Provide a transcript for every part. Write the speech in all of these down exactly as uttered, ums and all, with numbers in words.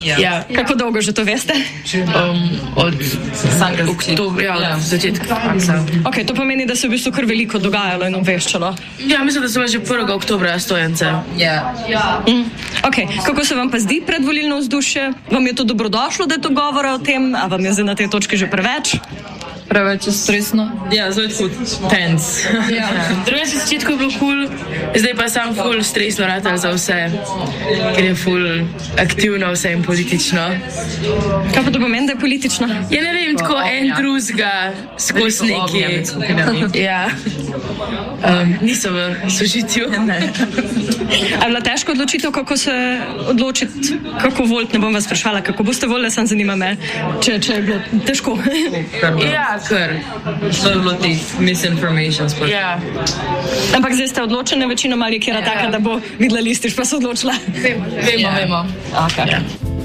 Ja. Kako dolgo že to veste? Um, od oktobra, ja, od začetka faksa. Ok, to pomeni, da se v bistvu kar veliko dogajalo in obveščalo. Ja, mislim, da so že prvega oktobra stojence. Ja. Mm. Ok, kako se vam pa zdi predvolilno vzdušje? Vam je to dobrodošlo, da je to govora o tem, a vam je zdaj na tej točki že preveč? Preveč je stresno. Ja, zelo je hud. Tense. Ja. Drugače, na začetku je bilo ful, zdaj pa sam ful stresno ratal za vse, ker je ful aktivno vse in politično. Kaj pa to pomeni, da je politično? Ja, ne vem, tako en drugega skozi neki. Ja. Um, niso v sožitju. A je bila težko odločitev, kako se odločiti, kako voliti, ne bom vas sprašvala, kako boste volili, sam zanima me, če, če je bilo težko. Ja, kar. To je bilo tih misinformations. Ja. Ampak zdaj ste odločene večinoma ali kjera taka, da bo videla listič, pa se odločila? Vemo, vemo. Ja. vemo. Okay. Ja.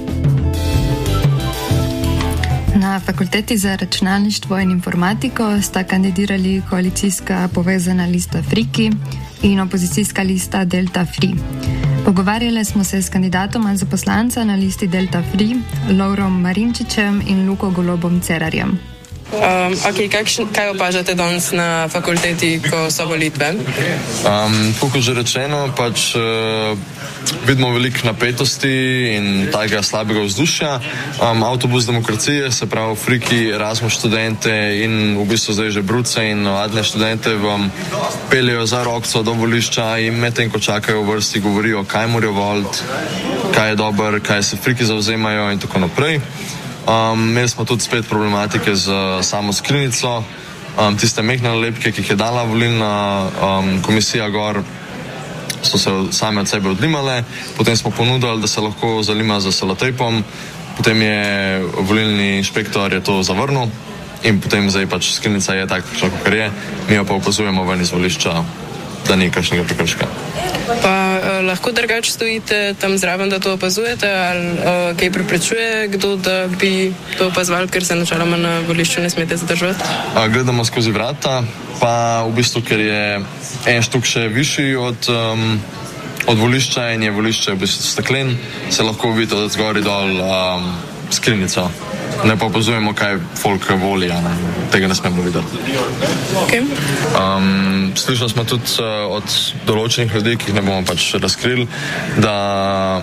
Na Fakulteti za računalništvo in informatiko sta kandidirali koalicijska povezana lista Friki in opozicijska lista Delta Free. Pogovarjali smo se s kandidatoma za poslanca na listi Delta Free, Lovrom Marinčičem in Luko Golobom Cerarjem. Um, okay, kakšen, kaj opažate danes na fakulteti, ko so volitve? Um, kot že rečeno, pač uh, vidimo veliko napetosti in takega slabega vzdušja. Um, avtobus demokracije, se pravi Friki, Erasmus študente in v bistvu zdaj že bruce in navadne študente vam peljejo za rokco do volišča in medtem, ko čakajo v vrsti, govorijo, kaj morajo voliti, kaj je dober, kaj se Friki zavzemajo in tako naprej. Um, imeli smo tudi spet problematike z uh, samo skrinjico, um, tiste mehne nalepke, ki jih je dala volilna um, komisija gor, so se same od sebe odlimale, potem smo ponudili, da se lahko zalima za selotejpom, potem je volilni inšpektor je to zavrnil in potem zdaj pač skrinjica je tako, kako je, mi jo pa opazujemo ven iz volišča, da ni kakšnega prekrška. Pa uh, lahko drugače stojite tam zraven, da to opazujete, ali uh, kaj preprečuje kdo, da bi to opazoval, ker se načeloma na volišču ne smete zadržati? Uh, gledamo skozi vrata, pa v bistvu, ker je en štuk še višji od, um, od volišča in je volišče v bistvu steklen, se lahko vidi od zgori dol um, skrinjico. Ne pa opazujemo, kaj folk voli, ja, tega ne smemo videti. Okay. Um, slišali smo tudi uh, od določenih ljudi, ki jih ne bomo pač razkrili, da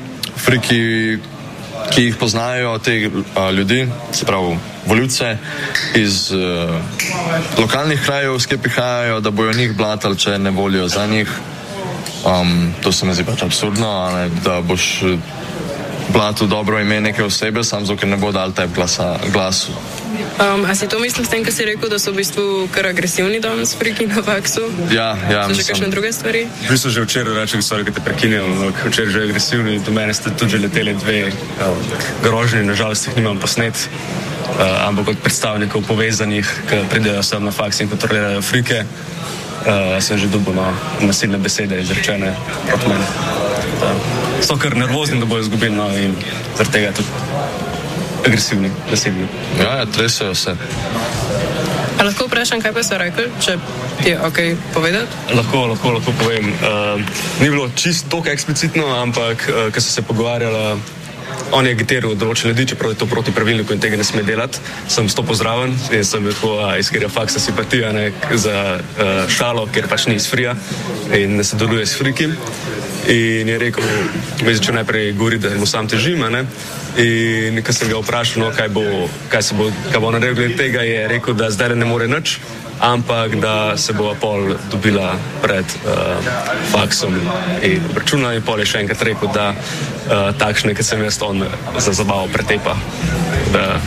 Friki, ki jih poznajo te uh, ljudi, se pravi volivce iz uh, lokalnih krajev, s kje prihajajo, da bojo njih blatali, če ne volijo za njih. Um, to se mi zdi pač absurdno, ne, da boš blatu dobro ime neke osebe, sam zato, ker ne bo dal taj glasu. Um, a si to mislil s tem, ko si rekel, da so v bistvu kar agresivni danes Friki na faksu? Ja, ja. So že kakšne druge stvari? V bistvu že včeraj rečem, sorry, ki te prekinjam, ampak včeraj že agresivni, do mene ste tudi že leteli dve um, grožnje, nažalost jih nimam posnet, uh, ampak od predstavnikov povezanih, ki pridejo sem na faks in kontrolirajo Frike, uh, sem že dobil na nasilne besede izrečene od mene. So kar nervozni, da bojo izgubili, no, in zaradi tega tudi agresivni, nasilni. Ja, ja, tresajo se. A lahko vprašam, kaj pa so rekli, če ti je ok povedati? Lahko, lahko, lahko povem. Uh, ni bilo čisto toliko eksplicitno, ampak uh, ko so se pogovarjala, on je agitiral določene ljudi, čeprav je to proti pravilniku in tega ne sme delati. Sem sto pozdraven in sem bil tako, a, iz kjer je faksa simpatija, ne, za uh, šalo, ker pač ni iz Frija in ne se deluje s Friki. In je rekel, mi začel najprej govoriti, da mu sam težim, ne? In ko sem ga vprašal, no, kaj bo, kaj se bo, kaj bo naredil glede tega, je rekel, da zdaj ne more nič, ampak da se bo pol dobila pred uh, faksom in računa in pol je še enkrat rekel, da uh, takšne, kot sem jaz, on za zabavo pretepa. Da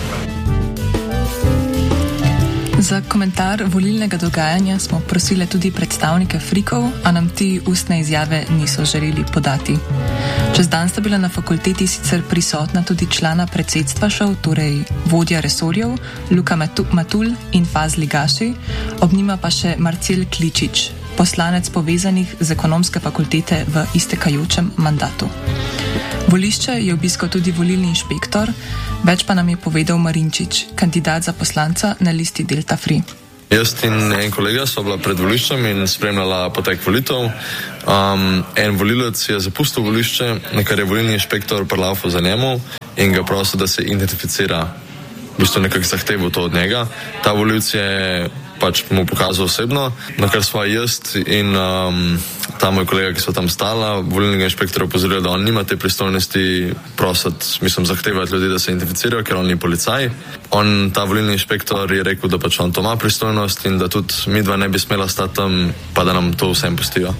Za komentar volilnega dogajanja smo prosili tudi predstavnike Frikov, a nam ti ustne izjave niso želeli podati. Čez dan sta bila na fakulteti sicer prisotna tudi člana predsedstva šov, torej vodja resorjev, Luka Matul in Fazli Gaši, ob njima pa še Marcel Kličič, poslanec povezanih z ekonomske fakultete v iztekajočem mandatu. Volišče je obiskal tudi volilni inšpektor, več pa nam je povedal Marinčič, kandidat za poslanca na listi Delta Free. Jaz in en kolega so bila pred voliščem in spremljala potek volitev. Um, en volilec je zapustil volišče, na kar je volilni inšpektor prelafal za njemu in ga prosil, da se identificira. V bistvu nekako zahteval to od njega. Ta volilec je pač mu pokazal osebno, na kar sva jaz in um, ta moj kolega, ki so tam stala, volilnega inšpektora opozorila, da on nima te pristojnosti prositi, mislim, zahtevati ljudi, da se identificirajo, ker on ni policaj. On, ta volilni inšpektor je rekel, da pač on to ima pristojnost in da tudi mi dva ne bi smela stati tam, pa da nam to vsem pustijo.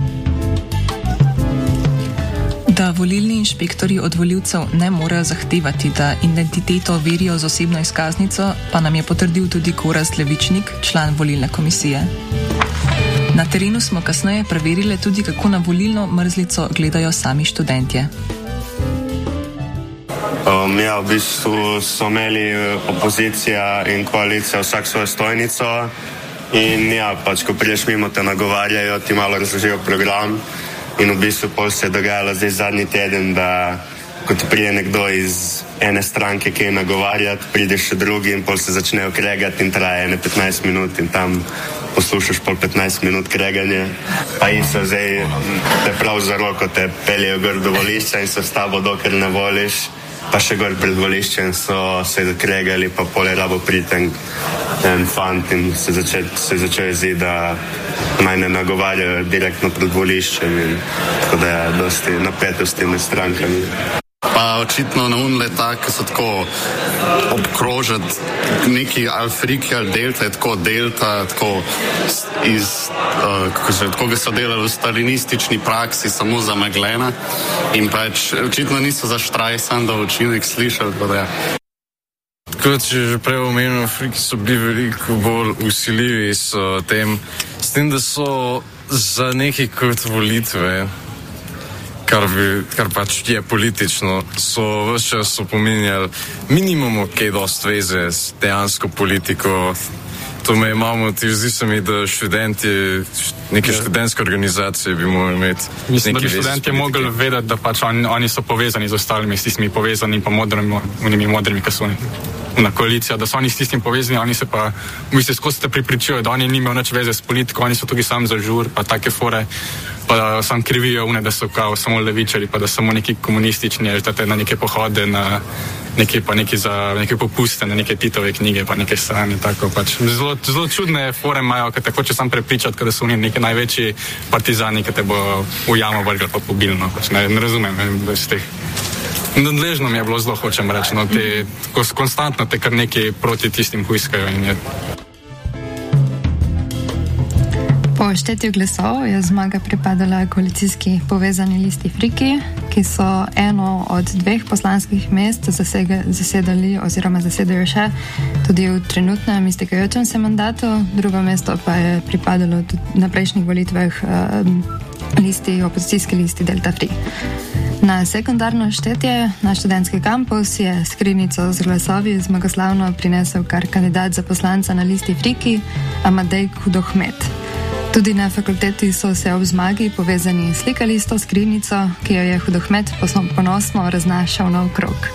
Da volilni inšpektori od volivcev ne morejo zahtevati, da identiteto overijo z osebno izkaznico, pa nam je potrdil tudi Gorazd Levičnik, član volilne komisije. Na terenu smo kasneje preverili tudi, kako na volilno mrzlico gledajo sami študentje. Um, ja, v bistvu so imeli opozicija in koalicija vsak svojo stojnico in ja, pač ko priješ mimo te nagovarjajo, ti malo razložijo program. In v bistvu pol se je dogajalo zdaj zadnji teden, da ko ti prije nekdo iz ene stranke, ki je nagovarjati, prideš še drugi in pol se začnejo kregati in traje ene petnajst minut in tam poslušaš pol petnajst minut kreganje. Pa in so zdaj te prav za roko te peljejo gor do volišča in so s tabo dokler ne voliš. Pa še gor pred voliščem so se kregali, pa pol je rabo priten en fant in se je začel jeziti, da naj ne nagovarjajo direktno pred voliščem in tako da je dosti napetosti med strankami. Pa očitno na un letak, ki so tako obkrožiti neki ali friki ali delta, je tako delta, tako iz, uh, kako se, tako ga so delali v stalinistični praksi, samo zameglena in pač očitno niso za štraj, sam da učinek slišali, tako da je. Kot že prej omenil, friki so bili veliko bolj usiljivi s tem, s tem, da so za neki kot volitve, kar, bi, kar pač je politično, so vse čas pomenjali minimum kaj dosti veze s dejansko politiko. To me imamo, ti zdi se mi, da študenti, neke ja. študentske organizacije bi morali imeti. Mislim, da bi študenti mogli vedeti, da pač on, oni so povezani z ostalimi, s tistimi povezani pa modrimi, unimi modrimi, ki so na koalicijo, da so oni s tistim povezani, oni se pa, v bistvu skozi te pripričujo, da oni nimajo nič veze s politiko, oni so tudi sam za žur, pa take fore, pa da sam krivijo une, da so kao samo levičari, pa da samo neki komunistični, ali na neke pohode, na neke pa neki za neke popuste, na neke Titove knjige, pa neke strane, tako pač. Zelo, zelo čudne fore imajo, ki te hoče sam prepričati, da so oni neki največji partizani, ki te bo v jamo vrgli pa pobilno, pač ne, ne razumem, bez teh. Nadležno mi je bilo zelo, hočem reči, no, te, konstantno te kar neki proti tistim huiskajo in je. Po štetju glasov je zmaga pripadala koalicijski povezani listi Friki, ki so eno od dveh poslanskih mest zasega, zasedali oziroma zasedajo še tudi v trenutnem iztekajočem se mandatu. Drugo mesto pa je pripadalo tudi na prejšnjih volitvah um, listi, opozicijski listi Delta Free. Na sekundarno štetje na študentski kampus je skrinjico z glasovi zmagoslavno prinesel kar kandidat za poslanca na listi Friki, Amadej Hudohmet. Tudi na fakulteti so se ob zmagi povezani slikali s to skrinjico, ki jo je Hudohmet ponosno raznašal naokrog.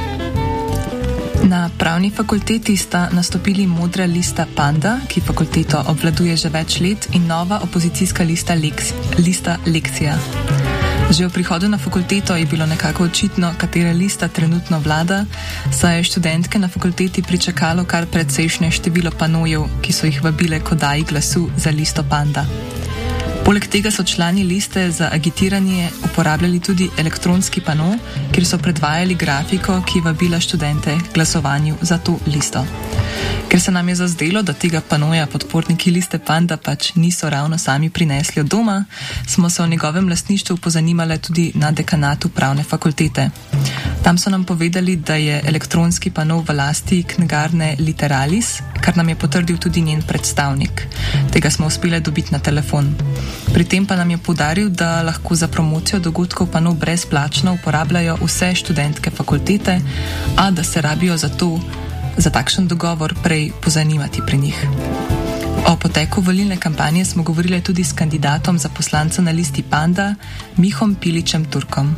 Na pravni fakulteti sta nastopili modra lista Panda, ki fakulteto obvladuje že več let, in nova opozicijska lista, Leks, lista Lekcija. Že v prihodu na fakulteto je bilo nekako očitno, katera lista trenutno vlada, saj je študentke na fakulteti pričakalo kar precejšnje število panojev, ki so jih vabile k oddaji glasu za listo Panda. Poleg tega so člani liste za agitiranje uporabljali tudi elektronski pano, kjer so predvajali grafiko, ki je vabila študente k glasovanju za to listo. Ker se nam je zazdelo, da tega panoja podporniki liste Panda pač niso ravno sami prinesli od doma, smo se o njegovem lastništvu pozanimali tudi na dekanatu pravne fakultete. Tam so nam povedali, da je elektronski pano v lasti knjigarne Literalis, kar nam je potrdil tudi njen predstavnik. Tega smo uspeli dobiti na telefon. Pri tem pa nam je poudaril, da lahko za promocijo dogodkov pano brezplačno uporabljajo vse študentke fakultete, a da se rabijo za to, za takšen dogovor prej pozanimati pri njih. O poteku volilne kampanje smo govorili tudi s kandidatom za poslanca na listi Panda, Mihom Piličem Turkom.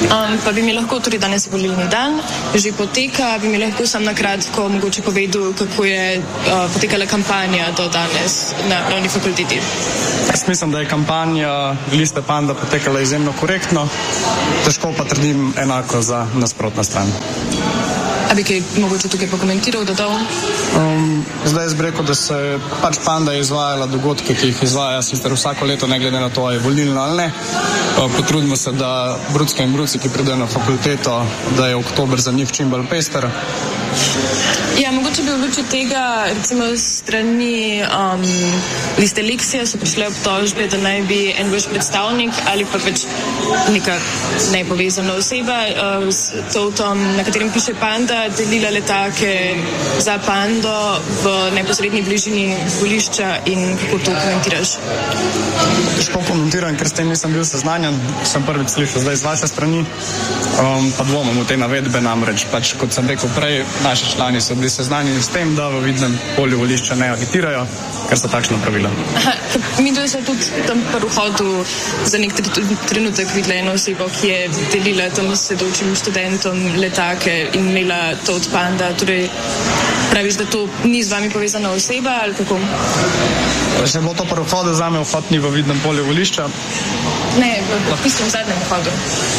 Um, pa bi mi lahko tudi danes volilni dan, že poteka, bi mi lahko sam na kratko mogoče povedal, kako je uh, potekala kampanja do danes na Pravni fakulteti. Jaz mislim, da je kampanja Liste Panda potekala izjemno korektno, težko pa trdim enako za nasprotno stran. A bi kaj mogoče tukaj pokomentiral, dodal? Um, zdaj jaz bi rekel, da se pač Panda je izvajala dogodke, ki jih izvaja sicer vsako leto, ne glede na to, je volilno ali ne. Uh, potrudimo se, da brucke in bruci, ki pridejo na fakulteto, da je oktober za njih čim bolj pester. Ja, mogoče bi v luči tega, recimo strani um, Liste Leksija so prišle obtožbe, da naj bi en vaš predstavnik ali pa pač neka nepovezana oseba uh, s totom, na katerem piše Panda, delila letake za Pando v neposrednji bližini volišča in kako to komentiraš? Težko komentiram, ker s tem nisem bil seznanjen, sem prvič slišal zdaj z vaše strani, um, pa dvomim v te navedbe, namreč pač, kot sem rekel prej, naši člani so bili seznanjeni s tem, da v vidnem polju volišča ne agitirajo, ker so takšna pravila. Aha, mi da so tudi tam pri vhodu za nek trenutek videla eno osebo, ki je delila tam sedočim študentom letake in imela to od Panda, torej praviš, da to ni z vami povezana oseba ali kako? Če je bilo to pri vhodu, zame vhod ni v vidnem polju volišča? Ne, v tistem zadnjem vhodu.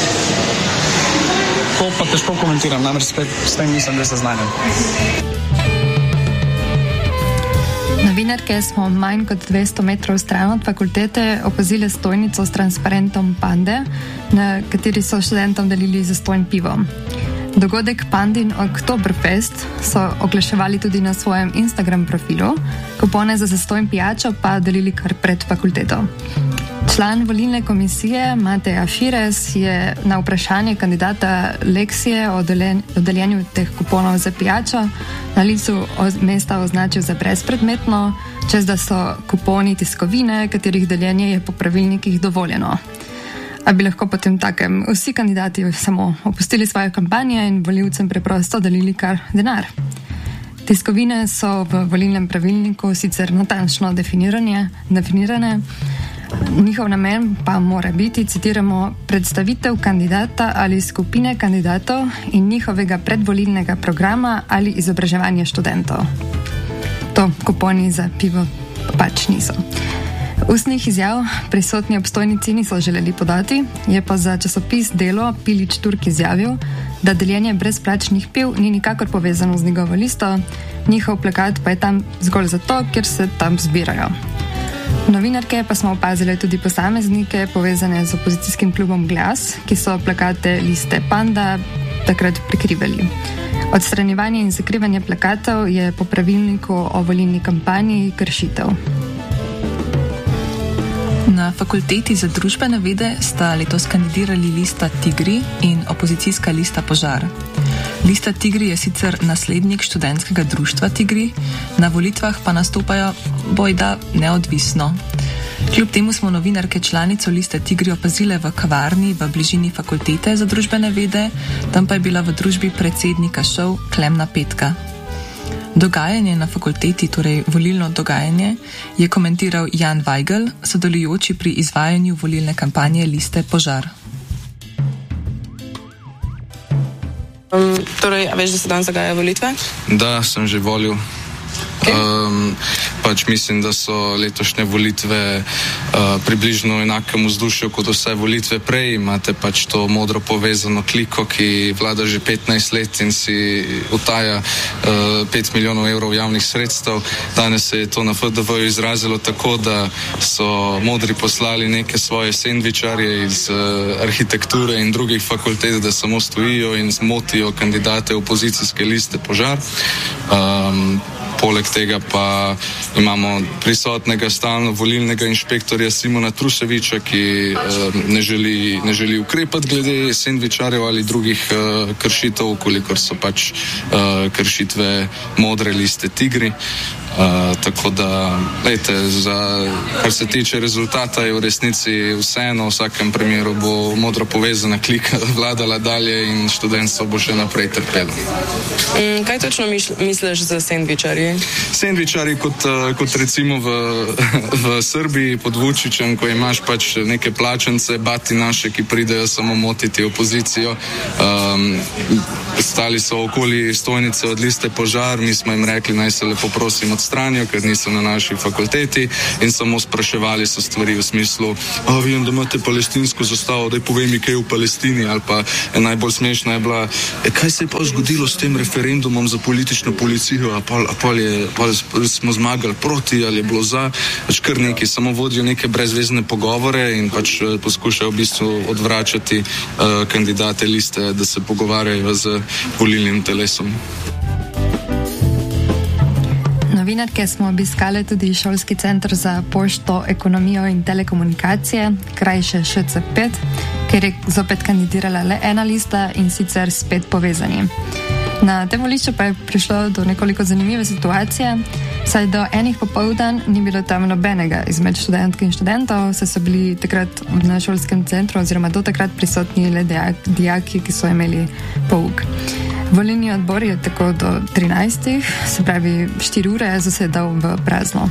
To pa težko komentiram, namreč spet s tem nisem bil seznanjen. Novinarke smo manj kot dvesto metrov stran od fakultete opazile stojnico s transparentom Pande, na kateri so študentom delili zastonj pivo. Dogodek Pandin Oktoberfest so oglaševali tudi na svojem Instagram profilu, kupone za zastonj pijačo pa delili kar pred fakulteto. Član volilne komisije Matej Afires je na vprašanje kandidata Leksije o deljenju teh kuponov za pijačo na licu mesta označil za brezpredmetno, čez da so kuponi tiskovine, katerih deljenje je po pravilnikih dovoljeno. A bi lahko potem takem vsi kandidati samo opustili svoje kampanje in volivcem preprosto delili kar denar. Tiskovine so v volilnem pravilniku sicer natančno definirane, njihov namen pa mora biti, citiramo, predstavitev kandidata ali skupine kandidatov in njihovega predvolilnega programa ali izobraževanja študentov. To kuponi za pivo pač niso. Ustnih izjav prisotni obstojnici niso želeli podati, je pa za časopis Delo Pilič Turk izjavil, da deljenje brezplačnih piv ni nikakor povezano z njegovo listo, njihov plakat pa je tam zgolj zato, ker se tam zbirajo. Novinarke pa smo opazili tudi posameznike povezane z opozicijskim klubom Glas, ki so plakate Liste Panda takrat prikrivali. Odstranjevanje in zakrivanje plakatov je po pravilniku o volilni kampanji kršitev. Na fakulteti za družbene vede sta letos kandidirali lista Tigri in opozicijska lista Požar. Lista Tigri je sicer naslednik študentskega društva Tigri, na volitvah pa nastopajo bojda neodvisno. Kljub temu smo novinarke članico liste Tigri opazile v kavarni v bližini fakultete za družbene vede, tam pa je bila v družbi predsednika šov Klemna Petka. Dogajanje na fakulteti, torej volilno dogajanje, je komentiral Jan Weigl, sodelujoči pri izvajanju volilne kampanje liste Požar. Um, torej, a veš, da se danes zagajajo volitve? Da, sem že volil. Okay. Um, pač mislim, da so letošnje volitve uh, približno v enakem vzdušju kot vse volitve prej. Imate pač to modro povezano kliko, ki vlada že petnajst let in si utaja uh, pet milijonov evrov javnih sredstev. Danes se je to na F D V izrazilo tako, da so modri poslali neke svoje sendvičarje iz uh, arhitekture in drugih fakultet, da samo stojijo in motijo kandidate opozicijske liste Požar. Um, Poleg tega pa imamo prisotnega stalno volilnega inšpektorja Simona Truševiča, ki uh, ne, želi, ne želi ukrepati glede sendvičarjev ali drugih uh, kršitev, kolikor so pač uh, kršitve modre liste Tigri. Uh, tako da, lejte, za, kar se tiče rezultata, je v resnici vseeno, v vsakem primeru bo modro povezana klika vladala dalje in študentstvo bo še naprej trpelo. Mm, kaj točno misliš za sendvičarji? Sendvičarji kot, kot recimo v, v Srbiji pod Vučićem, ko imaš pač neke plačance, bati naše, ki pridejo samo motiti opozicijo. Um, stali so okoli stojnice od liste Požar, mi smo jim rekli, naj se lepo prosim odstranijo, ker niso na naši fakulteti in samo spraševali so stvari v smislu, a vem, da imate palestinsko zastavo, daj povej mi kaj v Palestini, ali pa najbolj smešna je bila, e, kaj se je pa zgodilo s tem referendumom za politično policijo, a pol, a pol, je, pol smo zmagali proti, ali je bilo za, pač kar neki, samo vodijo neke brezvezne pogovore in pač poskušajo v bistvu odvračati uh, kandidate liste, da se pogovarjajo z volilnim telesom. Novinarke smo obiskali tudi šolski center za pošto, ekonomijo in telekomunikacije, krajše Š C pet, kjer je zopet kandidirala le ena lista in sicer spet povezani. Na tem volišču pa je prišlo do nekoliko zanimive situacije, saj do enih popoldan ni bilo tam nobenega izmed študentk in študentov, saj so bili takrat na šolskem centru oziroma do takrat prisotni le dijaki, ki so imeli pouk. Volilni odbor je tako do trinajstih, se pravi štiri ure, zasedal v prazno.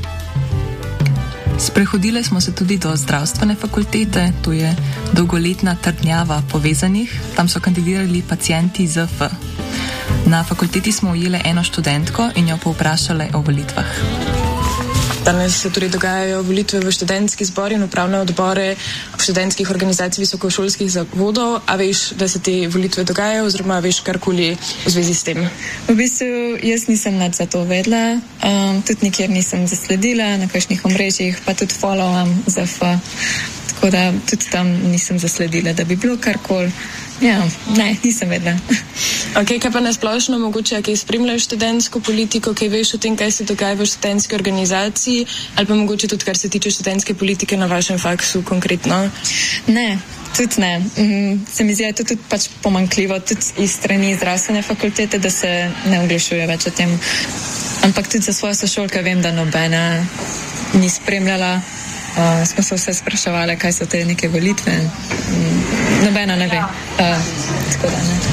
Sprehodili smo se tudi do zdravstvene fakultete, to je dolgoletna trdnjava povezanih, tam so kandidirali pacienti Z F. Na fakulteti smo ujeli eno študentko in jo povprašali o volitvah. Danes se tudi dogajajo volitve v študentski zbor in upravne odbore študentskih organizacij visokošolskih zavodov. A veš, da se te volitve dogajajo oziroma veš karkoli v zvezi s tem? V bistvu jaz nisem nad za to vedela, um, tudi nikjer nisem zasledila na kakšnih omrežjih, pa tudi followam Z F. Tako da tudi tam nisem zasledila, da bi bilo karkoli. Ja, ne, nisem vedela. Ok, kaj pa nasplošno mogoče, kaj spremljaš študentsko politiko, kaj veš o tem, kaj se dogaja v študentski organizaciji, ali pa mogoče tudi, kar se tiče študentske politike na vašem faksu konkretno? Ne, tudi ne. Mm, se mi zdi, da je to tudi pač pomanjkljivo, tudi iz strani zdravstvene fakultete, da se ne oglašuje več o tem. Ampak tudi za svojo sošolka vem, da nobena ni spremljala. Uh, smo se vse spraševali, kaj so te neke volitve. Mm, nobena ne ve. Uh, tako da ne.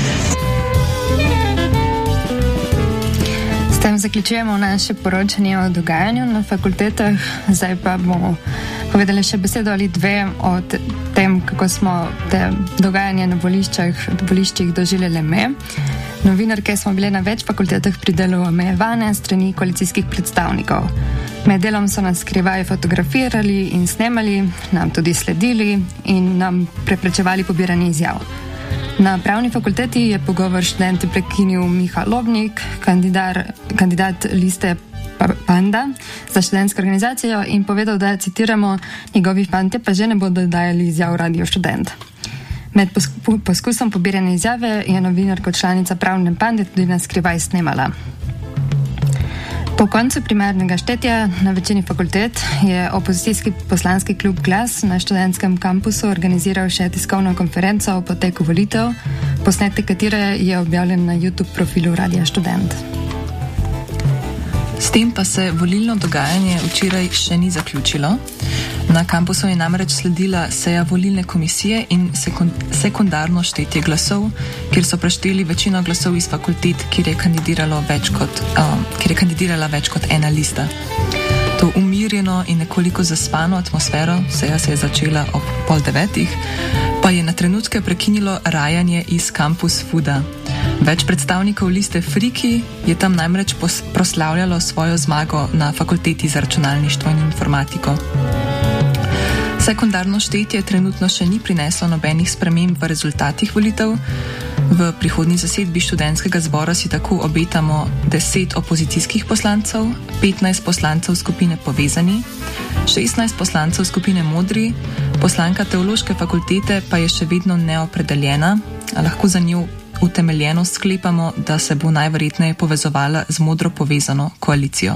S tem zaključujemo naše poročanje o dogajanju na fakultetah. Zdaj pa bomo povedali še besedo ali dve o tem, kako smo te dogajanje na voliščih, voliščih doživljali me. Novinarke smo bile na več fakultetah pri delu omejevane strani koalicijskih predstavnikov. Med delom so nas skrivaj fotografirali in snemali, nam tudi sledili in nam preprečevali pobiranje izjav. Na pravni fakulteti je pogovor študenti prekinil Miha Lobnik, kandidat, kandidat liste Panda za študentsko organizacijo in povedal, da citiramo, njegovi fantje pa že ne bodo dajali izjav Radio Študent. Med poskusom pobiranja izjave je novinarka članica pravne Pande tudi nas skrivaj snemala. Po koncu primarnega štetja na večini fakultet je opozicijski poslanski klub Glas na študentskem kampusu organiziral še tiskovno konferenco o poteku volitev, posnetek katere je objavljen na YouTube profilu Radia Študent. S tem pa se volilno dogajanje včeraj še ni zaključilo. Na kampusu je namreč sledila seja volilne komisije in sekundarno štetje glasov, kjer so prešteli večino glasov iz fakultet, kjer je kandidiralo več kot, um, kjer je kandidirala več kot ena lista. To umirjeno in nekoliko zaspano atmosfero, seja se je začela ob pol devetih, pa je na trenutke prekinilo rajanje iz Campus Fooda. Več predstavnikov liste Friki je tam namreč proslavljalo svojo zmago na fakulteti za računalništvo in informatiko. Sekundarno štetje trenutno še ni prineslo nobenih sprememb v rezultatih volitev. V prihodnji zasedbi študentskega zbora si tako obetamo deset opozicijskih poslancev, petnajst poslancev skupine Povezani, šestnajst poslancev skupine Modri, poslanka teološke fakultete pa je še vedno neopredeljena, lahko za njo utemeljeno sklepamo, da se bo najverjetneje povezovala z modro povezano koalicijo.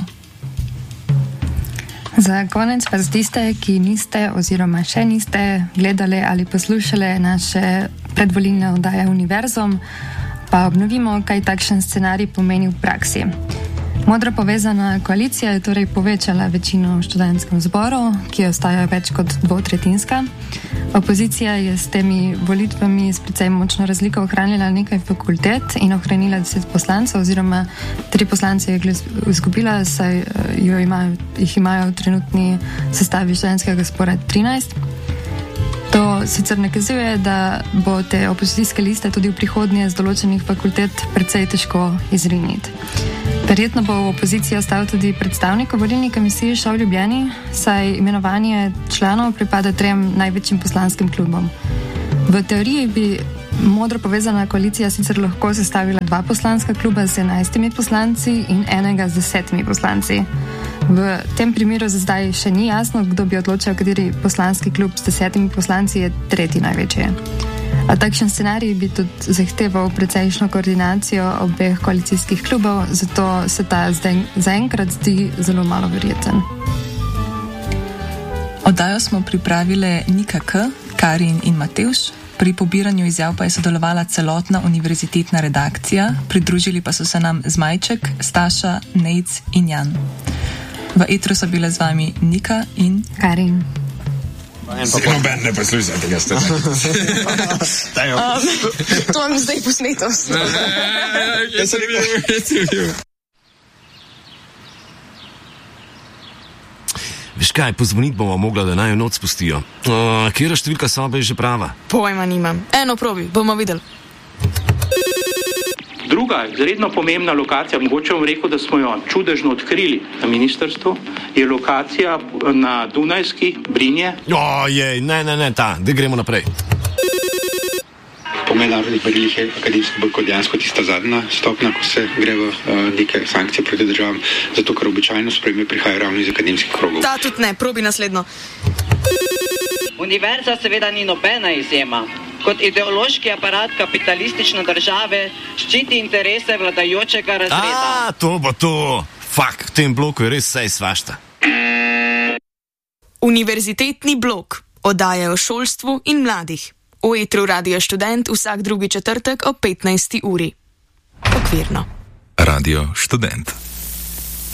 Za konec pa za tiste, ki niste oziroma še niste gledali ali poslušali naše predvolilne oddaje Univerzum, pa obnovimo, kaj takšen scenarij pomeni v praksi. Modra povezana koalicija je torej povečala večino v študentskem zboru, ki ostaja več kot dvotretinska. Opozicija je s temi volitvami s precej močno razliko ohranila nekaj fakultet in ohranila deset poslancev, oziroma tri poslance je izgubila, saj jo imajo, jih imajo v trenutni sestavi študentskega zbora trinajst. To sicer nakazuje, da bo te opozicijske liste tudi v prihodnje z določenih fakultet precej težko izriniti. Verjetno bo v opoziciji ostal tudi predstavnik v volilni komisiji še v Ljubljani, saj imenovanje članov pripada trem največjim poslanskim klubom. V teoriji bi modro povezana koalicija sicer lahko sestavila dva poslanska kluba z enajstimi poslanci in enega z desetimi poslanci. V tem primeru za zdaj še ni jasno, kdo bi odločil, kateri poslanski klub s desetimi poslanci je tretji največji. A takšen scenarij bi tudi zahteval precejšnjo koordinacijo obeh koalicijskih klubov, zato se ta zaenkrat zdi zelo malo verjeten. Oddajo smo pripravile Nika K, Karin in Matevž. Pri pobiranju izjav pa je sodelovala celotna univerzitetna redakcija, pridružili pa so se nam Zmajček, Staša, Nejc in Jan. V etru so bile z vami Nika in Karin. Noben ne posluša tega stanja. um, to vam zdaj posneto. Jaz sem bil, jaz sem bil. Veš kaj, pozvoniti bomo mogla, da naj jo noč spustijo. Uh, Kjera številka sobe je že prava? Pojma nimam. Eno probi, bomo videli. Druga, izredno pomembna lokacija, mogoče bom rekel, da smo jo čudežno odkrili na ministrstvu, je lokacija na Dunajski, Brinje. Ojej, ne, ne, ne, ta, da gremo naprej. Po mednarodnih merilih je akademski bojkot dejansko tista zadnja stopnja, ko se gre v uh, neke sankcije proti državam, zato ker običajno sprejme prihaja ravno iz akademskih krogov. Ta tudi ne, probi naslednjo. Univerza seveda ni nobena izjema. Kot ideološki aparat kapitalistične države ščiti interese vladajočega razreda. A, to bo to. Fak, v tem bloku je res vse svašta. Univerzitetni blok. Oddaja o šolstvu in mladih. V etru Radio Študent vsak drugi četrtek ob petnajsti uri. Okvirno. Radio Študent.